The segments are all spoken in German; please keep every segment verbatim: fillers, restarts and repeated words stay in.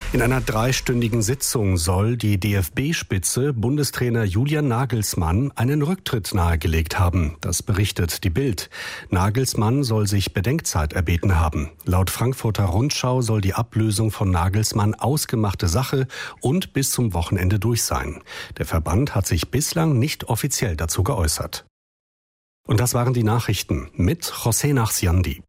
In einer dreistündigen Sitzung soll die D F B-Spitze Bundestrainer Julian Nagelsmann einen Rücktritt nahegelegt haben. Das berichtet die Bild. Nagelsmann soll sich Bedenkzeit erbeten haben. Laut Frankfurter Rundschau soll die Ablösung von Nagelsmann ausgemachte Sache und bis zum Wochenende durch sein. Der Verband hat sich bislang nicht offiziell dazu geäußert. Und das waren die Nachrichten mit José Nachsiandi.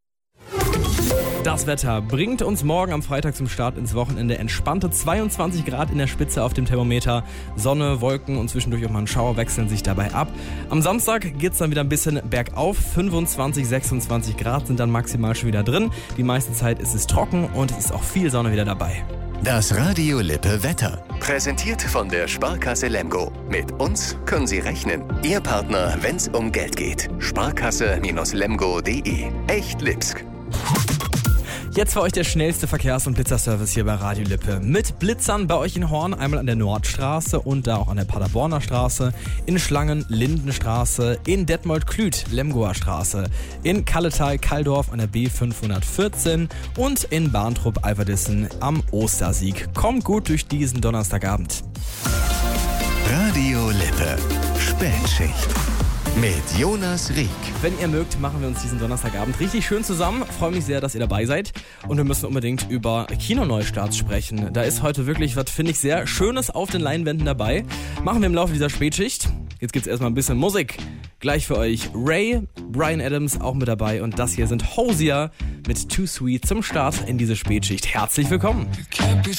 Das Wetter bringt uns morgen am Freitag zum Start ins Wochenende entspannte zweiundzwanzig Grad in der Spitze auf dem Thermometer. Sonne, Wolken und zwischendurch auch mal ein Schauer wechseln sich dabei ab. Am Samstag geht's dann wieder ein bisschen bergauf. fünfundzwanzig, sechsundzwanzig Grad sind dann maximal schon wieder drin. Die meiste Zeit ist es trocken und es ist auch viel Sonne wieder dabei. Das Radio Lippe Wetter. Präsentiert von der Sparkasse Lemgo. Mit uns können Sie rechnen. Ihr Partner, wenn's um Geld geht. Sparkasse Lemgo punkt de. Echt Lipsk. Jetzt für euch der schnellste Verkehrs- und Blitzerservice hier bei Radio Lippe. Mit Blitzern bei euch in Horn, einmal an der Nordstraße und da auch an der Paderborner Straße, in Schlangen, Lindenstraße, in Detmold-Klüt, Lemgoer Straße, in Kalletal, Kaldorf an der B fünfhundertvierzehn und in Bahntrupp-Alverdissen am Ostersieg. Kommt gut durch diesen Donnerstagabend. Radio Lippe. Spätschicht. Mit Jonas Rieck. Wenn ihr mögt, machen wir uns diesen Donnerstagabend richtig schön zusammen. Freue mich sehr, dass ihr dabei seid. Und wir müssen unbedingt über Kinoneustarts sprechen. Da ist heute wirklich was, finde ich, sehr Schönes auf den Leinwänden dabei. Machen wir im Laufe dieser Spätschicht. Jetzt gibt's erstmal ein bisschen Musik. Gleich für euch Ray, Bryan Adams auch mit dabei. Und das hier sind Hosier mit Too Sweet zum Start in diese Spätschicht. Herzlich willkommen.